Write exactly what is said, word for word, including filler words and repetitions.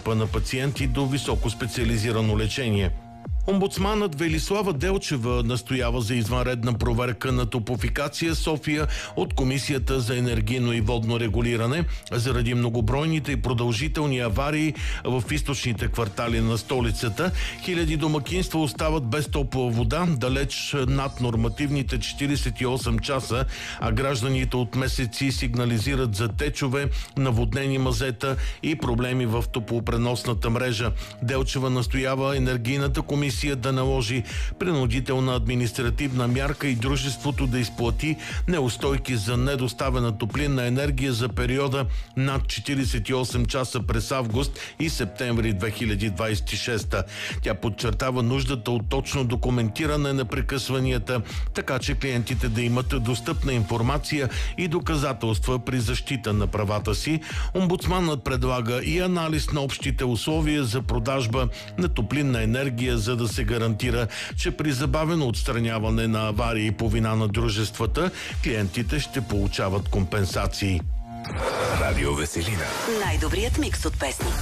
достъпа на пациенти до високоспециализирано лечение. Омбудсманът Велислава Делчева настоява за извънредна проверка на Топлофикация София от Комисията за енергийно и водно регулиране заради многобройните и продължителни аварии в източните квартали на столицата. Хиляди домакинства остават без топла вода, далеч над нормативните четиридесет и осем часа, а гражданите от месеци сигнализират за течове, наводнени мазета и проблеми в топлопреносната мрежа. Делчева настоява енергийната комисия да наложи принудителна административна мярка и дружеството да изплати неустойки за недоставена топлинна енергия за периода над четиридесет и осем часа през август и септември две хиляди двадесет и шеста. Тя подчертава нуждата от точно документиране на прекъсванията, така че клиентите да имат достъпна информация и доказателства при защита на правата си. Омбудсманът предлага и анализ на общите условия за продажба на топлинна енергия, за да се гарантира, че при забавено отстраняване на аварии по вина на дружествата, клиентите ще получават компенсации. Радио Веселина. Най-добрият микс от песни.